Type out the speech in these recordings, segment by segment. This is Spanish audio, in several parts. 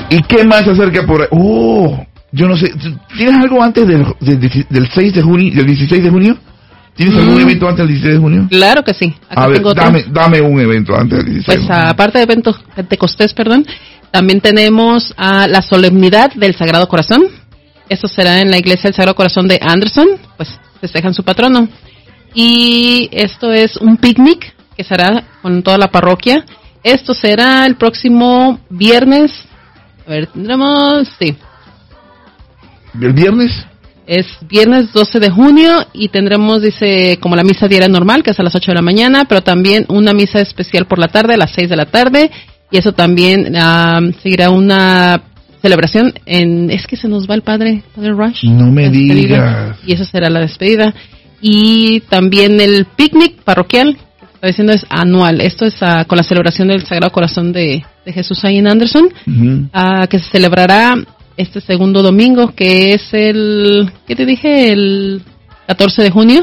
¿Y qué más se acerca por ahí? Yo no sé, ¿tienes algo antes del 6 de junio, del 16 de junio? ¿Tienes algún evento antes del 16 de junio? Claro que sí. Acá a ver, dame un evento antes del 16 de junio. Pues aparte de eventos Pentecostés, también tenemos la solemnidad del Sagrado Corazón. Esto será en la iglesia del Sagrado Corazón de Anderson, pues festejan su patrono. Y esto es un picnic que será con toda la parroquia. Esto será el próximo viernes. A ver, tendremos, sí. ¿El viernes? Es viernes 12 de junio y tendremos, dice, como la misa diaria normal, que es a las 8 de la mañana, pero también una misa especial por la tarde, a las 6 de la tarde. Y eso también seguirá una celebración es que se nos va el Padre Rush. No me digas. Y eso será la despedida. Y también el picnic parroquial, que está diciendo es anual. Esto es con la celebración del Sagrado Corazón de Jesús ahí en Anderson, que se celebrará este segundo domingo, que es ¿qué te dije? El 14 de junio.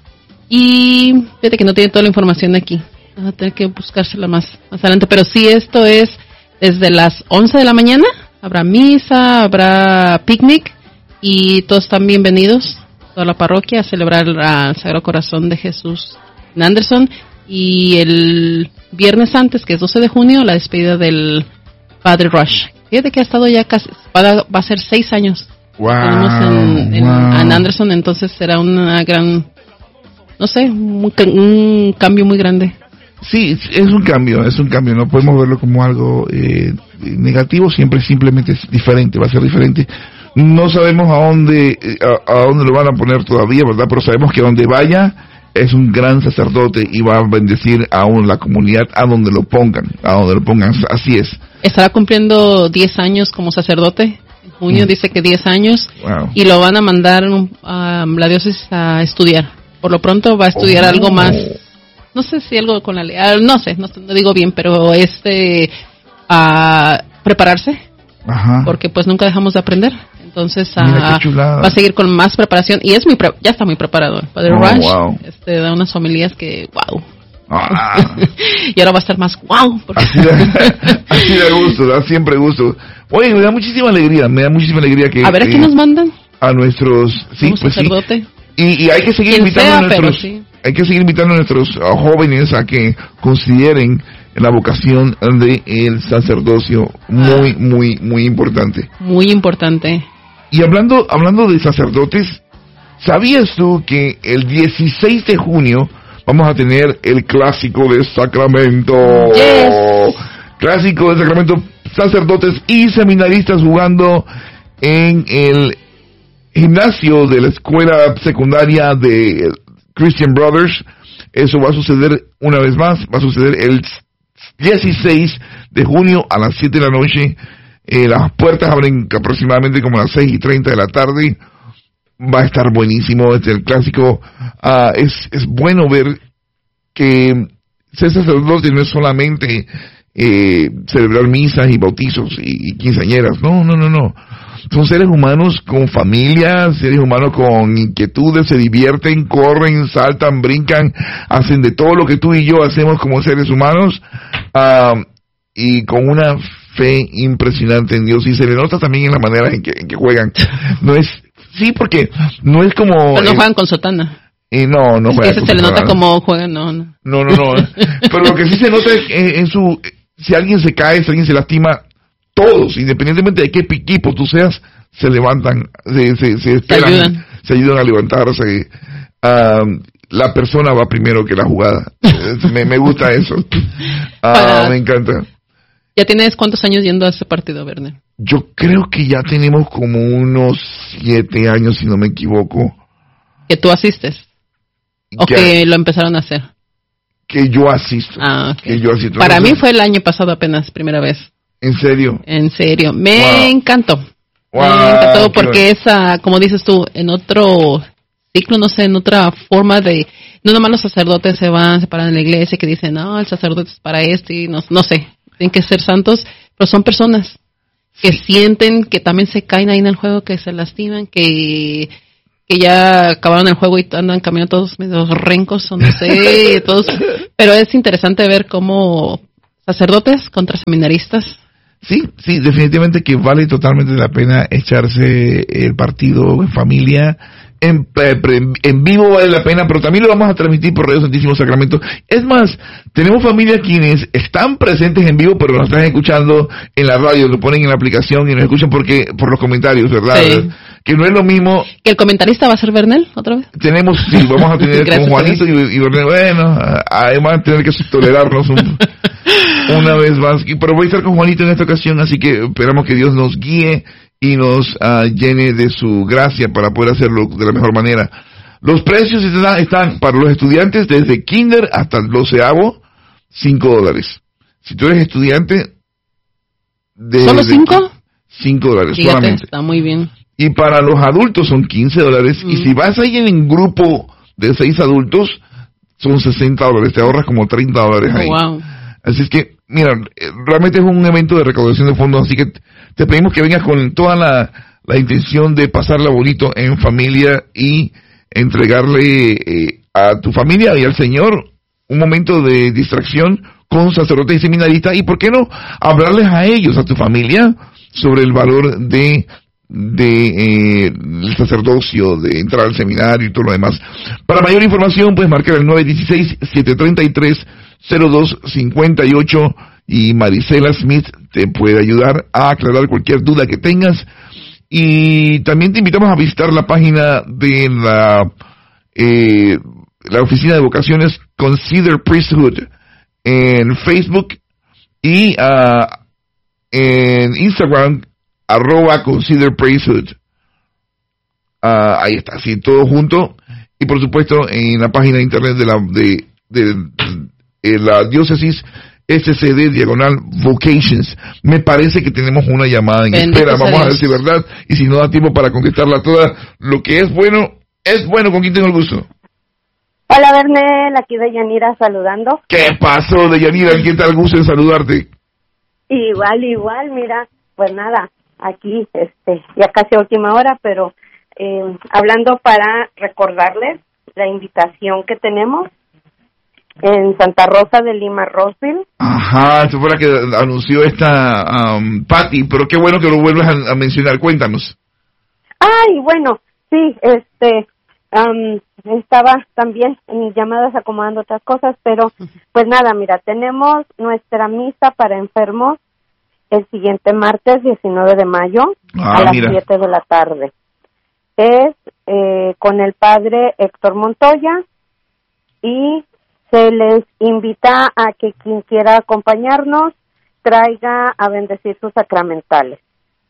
Y fíjate que no tiene toda la información aquí. Vas a tener que buscársela más adelante. Pero sí, esto es desde las 11 de la mañana. Habrá misa, habrá picnic y todos están bienvenidos, toda la parroquia, a celebrar el Sagrado Corazón de Jesús en Anderson. Y el viernes antes, que es 12 de junio, la despedida del Padre Rush. Fíjate que ha estado ya casi, va a ser 6 años. Wow, en Anderson, entonces será una gran, no sé, un cambio muy grande. Sí, es un cambio, no podemos verlo como algo negativo, simplemente es diferente, va a ser diferente. No sabemos a dónde lo van a poner todavía, ¿verdad? Pero sabemos que donde vaya es un gran sacerdote y va a bendecir a la comunidad a donde lo pongan, así es. Estará cumpliendo 10 años como sacerdote. En junio dice que 10 años. Wow. Y lo van a mandar a la diócesis a estudiar. Por lo pronto va a estudiar algo más. No sé si algo con la ley. No sé, no digo bien, pero a prepararse. Ajá. Porque pues nunca dejamos de aprender. Entonces va a seguir con más preparación. Y ya está muy preparado. El Padre Rush da unas homilías que wow. Y ahora va a estar más wow. Así da gusto, da siempre gusto. Oye, me da muchísima alegría que... A ver, ¿a quién nos mandan? A nuestros... Sí, pues sacerdote. Sí. Y hay que seguir invitando hay que seguir invitando a nuestros jóvenes a que consideren la vocación del sacerdocio. Muy, muy, muy importante. Muy importante. Y hablando de sacerdotes, ¿sabías tú que el 16 de junio vamos a tener el Clásico de Sacramento? Yes. Clásico de Sacramento, sacerdotes y seminaristas jugando en el gimnasio de la escuela secundaria de Christian Brothers. Eso va a suceder una vez más, va a suceder el 16 de junio a las 7 de la noche. Las puertas abren aproximadamente como a las 6:30 de la tarde. Va a estar buenísimo el clásico. Es bueno ver que ser sacerdote no es solamente celebrar misas y bautizos y quinceañeras. No. Son seres humanos con familias, seres humanos con inquietudes, se divierten, corren, saltan, brincan, hacen de todo lo que tú y yo hacemos como seres humanos, y con una fe impresionante en Dios, y se le nota también en la manera en que juegan. Sí, porque no es como... Pero no juegan con sotana. No juegan con sotana. Se le nota como juegan, no. Pero lo que sí se nota es si alguien se cae, si alguien se lastima, todos, independientemente de qué equipo tú seas, se levantan, se esperan, se ayudan a levantarse. La persona va primero que la jugada. Me gusta eso. Me encanta. ¿Ya tienes cuántos años yendo a ese partido, Werner? Yo creo que ya tenemos como unos 7 años, si no me equivoco. ¿Que tú asistes? ¿O que lo empezaron a hacer? Que yo asisto. Okay. Que yo asisto. Para mí fue el año pasado apenas, primera vez. ¿En serio? En serio. Me encantó. Me encantó porque como dices tú, en otro ciclo, no sé, en otra forma de... No nomás los sacerdotes se paran en la iglesia que dicen, no, el sacerdote es para esto y no sé, tienen que ser santos, pero son personas que sienten que también se caen ahí en el juego, que se lastiman, que ya acabaron el juego y andan caminando todos medio rencos, o no sé, todos. Pero es interesante ver cómo sacerdotes contra seminaristas Sí, definitivamente que vale totalmente la pena echarse el partido en familia. En vivo vale la pena, pero también lo vamos a transmitir por Radio Santísimo Sacramento. Es más, tenemos familias quienes están presentes en vivo, pero nos están escuchando en la radio, lo ponen en la aplicación y nos escuchan por los comentarios, ¿verdad? Sí. Que no es lo mismo. ¿Que el comentarista va a ser Bernel otra vez? Vamos a tener con Juanito y Bernel. Bueno, además van a tener que tolerarnos una vez más. Pero voy a estar con Juanito en esta ocasión, así que esperamos que Dios nos guíe y nos llene de su gracia para poder hacerlo de la mejor manera. Los precios están para los estudiantes desde kinder hasta el 12avo, $5. Si tú eres estudiante ¿Solo 5? $5 solamente. Está muy bien. Y para los adultos son $15. Y si vas ahí en grupo de 6 adultos, son $60. Te ahorras como $30 ahí. Wow. Así es que, mira, realmente es un evento de recaudación de fondos, así que te pedimos que vengas con toda la intención de pasarla bonito en familia y entregarle a tu familia y al Señor un momento de distracción con sacerdotes y seminaristas, y por qué no hablarles a ellos, a tu familia, sobre el valor de el sacerdocio, de entrar al seminario y todo lo demás. Para mayor información puedes marcar el 916-733-0258 y Marisela Smith te puede ayudar a aclarar cualquier duda que tengas. Y también te invitamos a visitar la página de la oficina de vocaciones Consider Priesthood en Facebook y en Instagram @Consider Priesthood. Ahí está, así todo junto. Y por supuesto en la página de internet de la diócesis SCD/Vocations. Me parece que tenemos una llamada en espera. Vamos a ver si es verdad y si no da tiempo para contestarla toda. Lo que es bueno. ¿Con quién tengo el gusto? Hola, Bernel, aquí Deyanira saludando. ¿Qué pasó, Deyanira? ¿Quién te da el gusto en saludarte? Igual, mira, pues nada, aquí, ya casi a última hora, pero hablando para recordarles la invitación que tenemos en Santa Rosa de Lima, Roseville. Ajá, eso fue la que anunció esta Patty, pero qué bueno que lo vuelvas a mencionar, cuéntanos. Ay, bueno, sí, estaba también en mis llamadas acomodando otras cosas, pero pues nada, mira, tenemos nuestra misa para enfermos el siguiente martes 19 de mayo a las 7 de la tarde. Es con el padre Héctor Montoya y se les invita a que quien quiera acompañarnos traiga a bendecir sus sacramentales.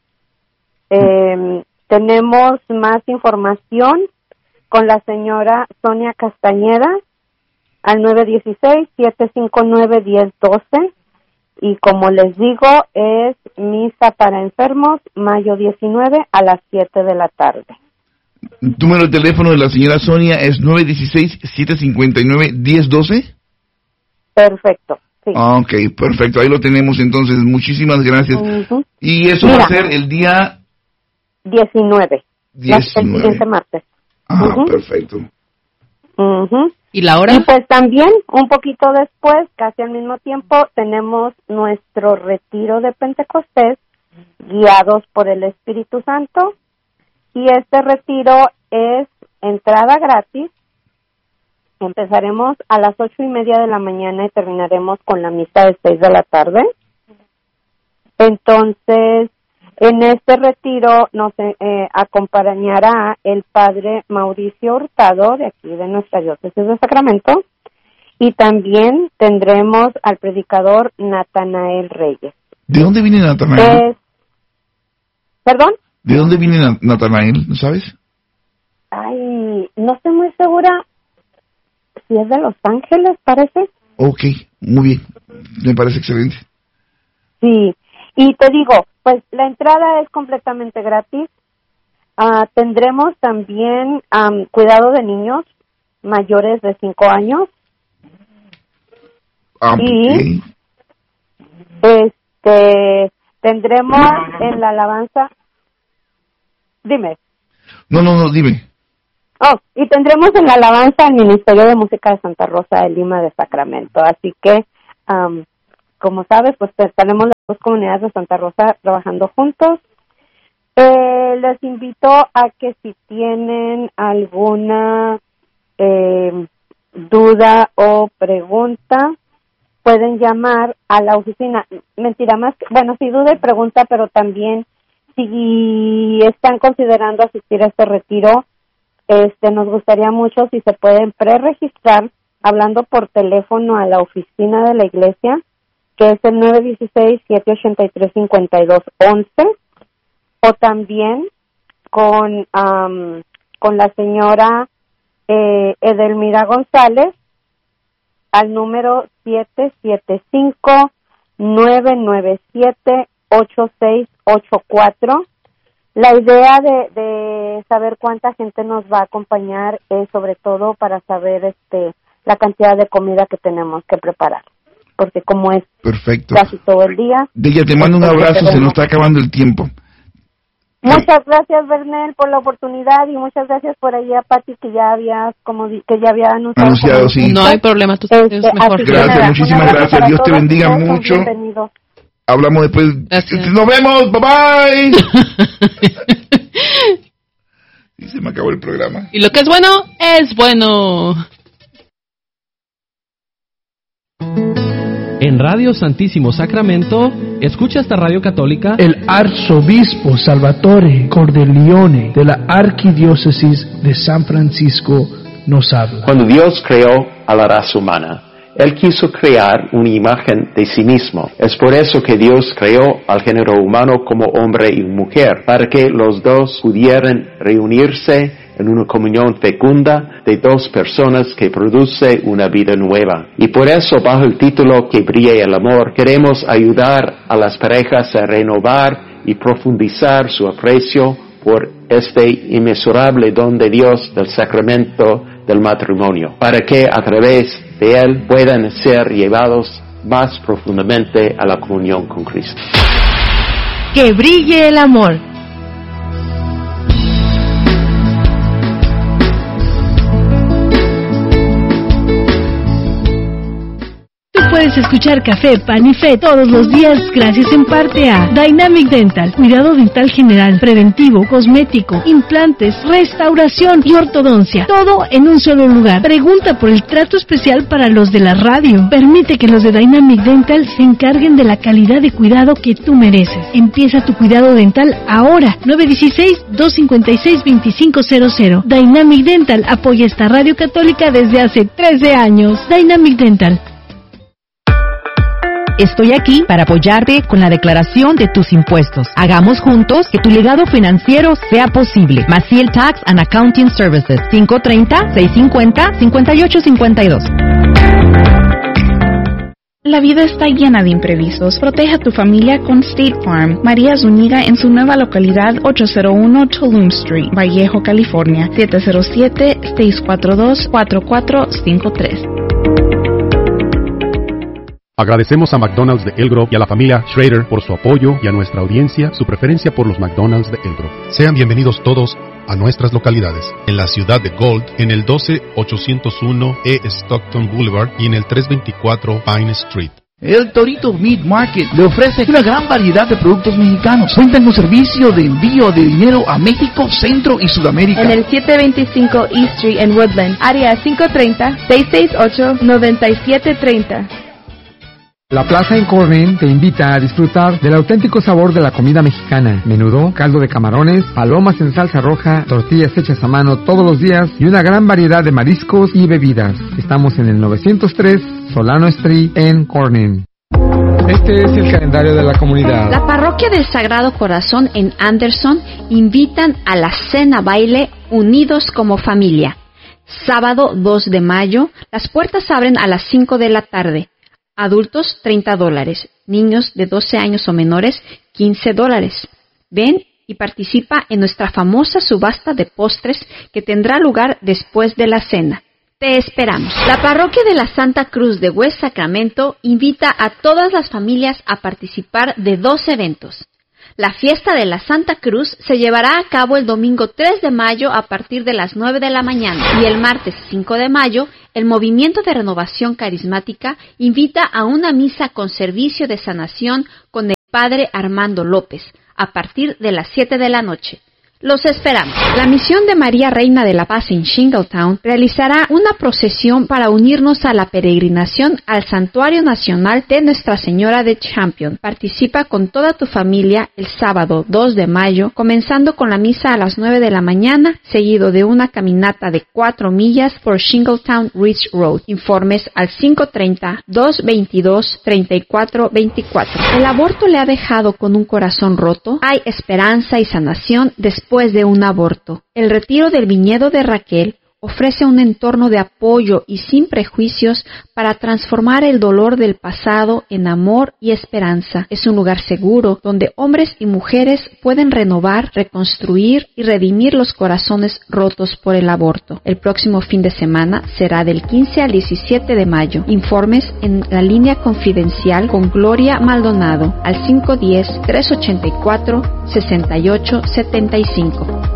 Tenemos más información con la señora Sonia Castañeda al 916-759-1012 y como les digo es misa para enfermos mayo 19 a las 7 de la tarde. ¿El número de teléfono de la señora Sonia es 916-759-1012? Perfecto, sí. Ok, perfecto, ahí lo tenemos entonces, muchísimas gracias. Uh-huh. Y eso va a ser el día 19. El siguiente martes. Uh-huh. Perfecto. Uh-huh. ¿Y la hora? Y pues también, un poquito después, casi al mismo tiempo, tenemos nuestro retiro de Pentecostés, guiados por el Espíritu Santo, y este retiro es entrada gratis. Empezaremos a las 8:30 de la mañana y terminaremos con la misa de 6 de la tarde. Entonces, en este retiro nos acompañará el padre Mauricio Hurtado, de aquí de nuestra diócesis de Sacramento, y también tendremos al predicador Natanael Reyes. ¿De dónde viene Natanael? ¿Perdón? ¿De dónde viene Natanael? ¿No sabes? Ay, no estoy muy segura si es de Los Ángeles, parece. Ok, muy bien, me parece excelente. Sí, y te digo, pues la entrada es completamente gratis. Tendremos también cuidado de niños mayores de 5 años. Y tendremos en la alabanza. Dime. No, dime. Y tendremos en la alabanza el Ministerio de Música de Santa Rosa de Lima de Sacramento. Así que como sabes, pues tenemos las dos comunidades de Santa Rosa trabajando juntos. Les invito a que si tienen alguna duda o pregunta, pueden llamar a la oficina. Mentira, sí, duda y pregunta, pero también si están considerando asistir a este retiro, nos gustaría mucho si se pueden preregistrar hablando por teléfono a la oficina de la iglesia, que es el 916-783-5211, o también con la señora Edelmira González al número 775-997-8684. La idea de saber cuánta gente nos va a acompañar es sobre todo para saber la cantidad de comida que tenemos que preparar, porque como es perfecto casi todo el día. Deya, te mando un abrazo, se nos está acabando el tiempo. Muchas gracias, Bernel, por la oportunidad, y muchas gracias por ahí a Pati, que ya había anunciado. Sí. No hay problema, tú eres mejor. Gracias, muchísimas gracias. Dios te bendiga mucho. Hablamos después. Gracias. Nos vemos, bye bye. Y se me acabó el programa. Y lo que es bueno, es bueno. En Radio Santísimo Sacramento, escucha esta radio católica. El arzobispo Salvatore Cordileone de la Arquidiócesis de San Francisco nos habla. Cuando Dios creó a la raza humana, Él quiso crear una imagen de sí mismo. Es por eso que Dios creó al género humano como hombre y mujer, para que los dos pudieran reunirse en una comunión fecunda de dos personas que produce una vida nueva. Y por eso, bajo el título Que brille el amor, queremos ayudar a las parejas a renovar y profundizar su aprecio por este inmesurable don de Dios del sacramento del matrimonio, para que a través de él puedan ser llevados más profundamente a la comunión con Cristo. Que brille el amor. Puedes escuchar Café, Pan y Fe todos los días gracias en parte a Dynamic Dental, cuidado dental general, preventivo, cosmético, implantes, restauración y ortodoncia. Todo en un solo lugar. Pregunta por el trato especial para los de la radio. Permite que los de Dynamic Dental se encarguen de la calidad de cuidado que tú mereces. Empieza tu cuidado dental ahora. 916-256-2500. Dynamic Dental apoya esta radio católica desde hace 13 años. Dynamic Dental. Estoy aquí para apoyarte con la declaración de tus impuestos. Hagamos juntos que tu legado financiero sea posible. Maciel Tax and Accounting Services, 530-650-5852. La vida está llena de imprevistos. Protege a tu familia con State Farm. María Zúñiga en su nueva localidad 801 Tulum Street, Vallejo, California, 707-642-4453. Agradecemos a McDonald's de Elk Grove y a la familia Schrader por su apoyo y a nuestra audiencia su preferencia por los McDonald's de Elk Grove. Sean bienvenidos todos a nuestras localidades. En la ciudad de Gold, en el 12801 E. Stockton Boulevard y en el 324 Pine Street. El Torito Meat Market le ofrece una gran variedad de productos mexicanos. Cuentan con servicio de envío de dinero a México, Centro y Sudamérica. En el 725 East Street en Woodland, área 530-668-9730. La Plaza en Corning te invita a disfrutar del auténtico sabor de la comida mexicana. Menudo, caldo de camarones, palomas en salsa roja, tortillas hechas a mano todos los días y una gran variedad de mariscos y bebidas. Estamos en el 903 Solano Street en Corning. Este es el calendario de la comunidad. La Parroquia del Sagrado Corazón en Anderson invitan a la cena baile Unidos como Familia. Sábado 2 de mayo, las puertas abren a las 5 de la tarde. Adultos, $30. Niños de 12 años o menores, $15. Ven y participa en nuestra famosa subasta de postres que tendrá lugar después de la cena. Te esperamos. La Parroquia de la Santa Cruz de West Sacramento invita a todas las familias a participar de 2 eventos. La fiesta de la Santa Cruz se llevará a cabo el domingo 3 de mayo a partir de las 9 de la mañana y el martes 5 de mayo el Movimiento de Renovación Carismática invita a una misa con servicio de sanación con el Padre Armando López, a partir de las 7 de la noche. Los esperamos. La Misión de María Reina de la Paz en Shingletown realizará una procesión para unirnos a la peregrinación al Santuario Nacional de Nuestra Señora de Champion. Participa con toda tu familia el sábado 2 de mayo, comenzando con la misa a las 9 de la mañana, seguido de una caminata de 4 millas por Shingletown Ridge Road. Informes al 530-222-3424. ¿El aborto le ha dejado con un corazón roto? Hay esperanza y sanación después de un aborto. El retiro del viñedo de Raquel ofrece un entorno de apoyo y sin prejuicios para transformar el dolor del pasado en amor y esperanza. Es un lugar seguro donde hombres y mujeres pueden renovar, reconstruir y redimir los corazones rotos por el aborto. El próximo fin de semana será del 15 al 17 de mayo. Informes en la línea confidencial con Gloria Maldonado al 510-384-6875.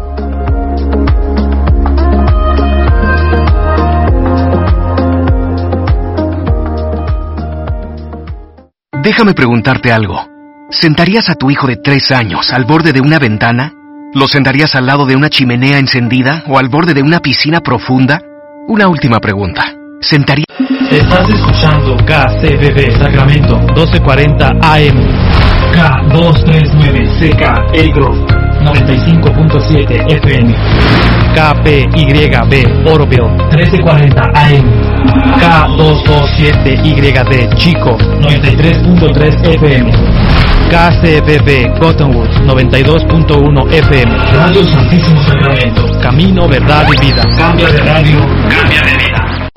Déjame preguntarte algo. ¿Sentarías a tu hijo de 3 años al borde de una ventana? ¿Lo sentarías al lado de una chimenea encendida o al borde de una piscina profunda? Una última pregunta. ¿Sentarías? Estás escuchando KCBB Sacramento 1240 AM, K239CK El Grove 95.7 FM, KPYB Oroville 1340 AM, K227YD Chico 93.3 FM, KCBB Cottonwood 92.1 FM, Radio Santísimo Sacramento, Camino, Verdad y Vida. Cambia de radio, cambia de vida.